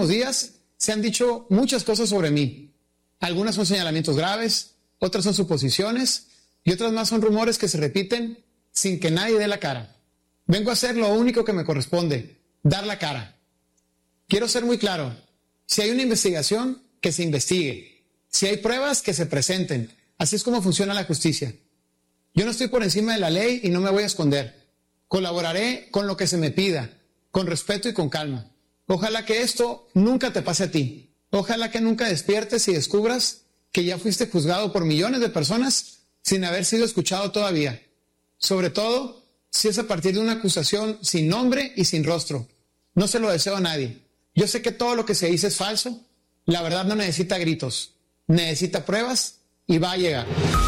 últimos días se han dicho muchas cosas sobre mí. Algunas son señalamientos graves, otras son suposiciones y otras más son rumores que se repiten sin que nadie dé la cara. Vengo a hacer lo único que me corresponde, dar la cara. Quiero ser muy claro, si hay una investigación, que se investigue. Si hay pruebas, que se presenten. Así es como funciona la justicia. Yo no estoy por encima de la ley y no me voy a esconder. Colaboraré con lo que se me pida, con respeto y con calma. Ojalá que esto nunca te pase a ti. Ojalá que nunca despiertes y descubras que ya fuiste juzgado por millones de personas sin haber sido escuchado todavía. Sobre todo, si es a partir de una acusación sin nombre y sin rostro. No se lo deseo a nadie. Yo sé que todo lo que se dice es falso. La verdad no necesita gritos. Necesita pruebas y va a llegar.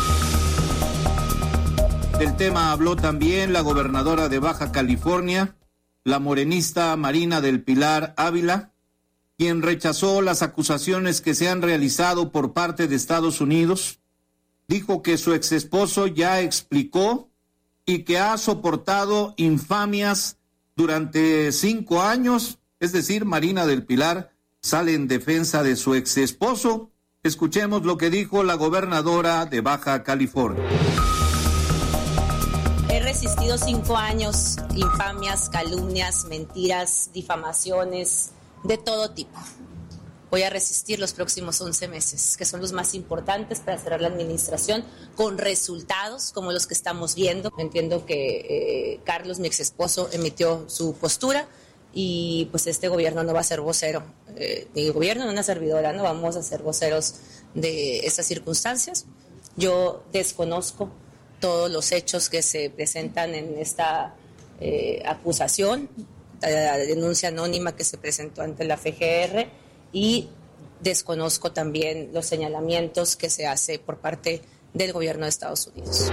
Del tema habló también la gobernadora de Baja California, la morenista Marina del Pilar Ávila, quien rechazó las acusaciones que se han realizado por parte de Estados Unidos. Dijo que su exesposo ya explicó y que ha soportado infamias durante 5 años. Es decir, Marina del Pilar sale en defensa de su exesposo. Escuchemos lo que dijo la gobernadora de Baja California. He resistido 5 años, infamias, calumnias, mentiras, difamaciones, de todo tipo. Voy a resistir los próximos 11 meses, que son los más importantes para cerrar la administración, con resultados como los que estamos viendo. Entiendo que Carlos, mi exesposo, emitió su postura y pues este gobierno no va a ser vocero. Mi gobierno, una servidora, no vamos a ser voceros de estas circunstancias. Yo desconozco todos los hechos que se presentan en esta acusación, la denuncia anónima que se presentó ante la FGR, y desconozco también los señalamientos que se hace por parte del gobierno de Estados Unidos.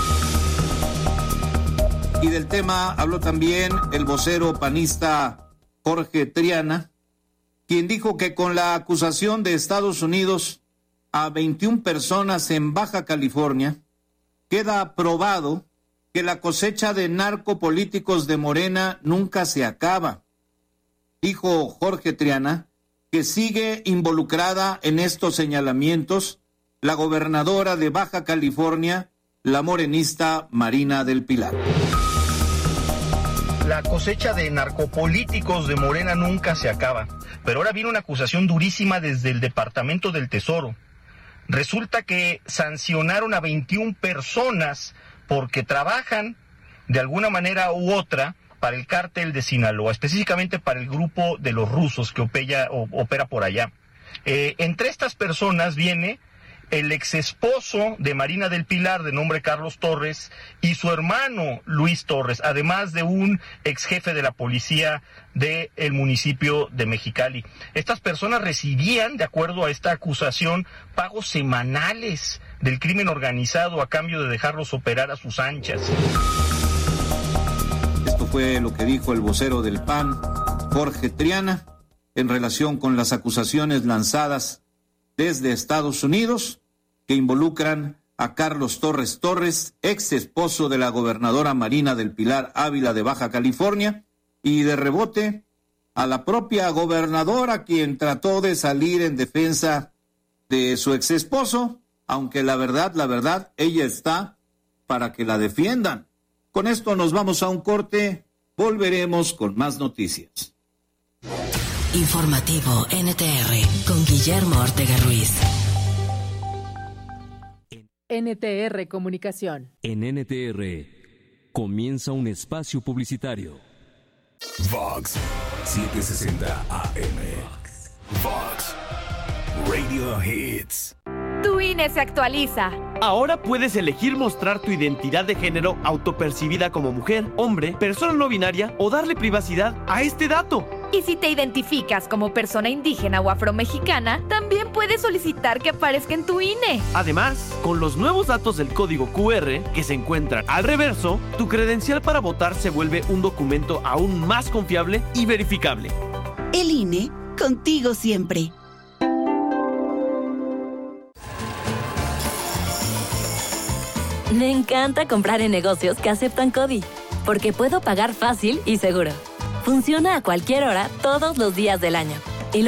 Y del tema habló también el vocero panista Jorge Triana, quien dijo que con la acusación de Estados Unidos a 21 personas en Baja California, queda probado que la cosecha de narcopolíticos de Morena nunca se acaba. Dijo Jorge Triana que sigue involucrada en estos señalamientos la gobernadora de Baja California, la morenista Marina del Pilar. La cosecha de narcopolíticos de Morena nunca se acaba, pero ahora viene una acusación durísima desde el Departamento del Tesoro. Resulta que sancionaron a 21 personas porque trabajan de alguna manera u otra para el cártel de Sinaloa, específicamente para el grupo de los rusos que opera por allá. Entre estas personas viene el exesposo de Marina del Pilar, de nombre Carlos Torres, y su hermano Luis Torres, además de un exjefe de la policía del municipio de Mexicali. Estas personas recibían, de acuerdo a esta acusación, pagos semanales del crimen organizado a cambio de dejarlos operar a sus anchas. Esto fue lo que dijo el vocero del PAN, Jorge Triana, en relación con las acusaciones lanzadas desde Estados Unidos que involucran a Carlos Torres Torres, ex esposo de la gobernadora Marina del Pilar Ávila de Baja California, y de rebote a la propia gobernadora, quien trató de salir en defensa de su ex esposo, aunque la verdad, ella está para que la defiendan. Con esto nos vamos a un corte, volveremos con más noticias. Informativo NTR con Guillermo Ortega Ruiz. NTR Comunicación. En NTR comienza un espacio publicitario. Vox 760 AM. Vox Radio Hits. Tu INE se actualiza. Ahora puedes elegir mostrar tu identidad de género autopercibida como mujer, hombre, persona no binaria o darle privacidad a este dato. Y si te identificas como persona indígena o afromexicana, también puedes solicitar que aparezca en tu INE. Además, con los nuevos datos del código QR que se encuentran al reverso, tu credencial para votar se vuelve un documento aún más confiable y verificable. El INE, contigo siempre. Me encanta comprar en negocios que aceptan CODI, porque puedo pagar fácil y seguro. Funciona a cualquier hora, todos los días del año.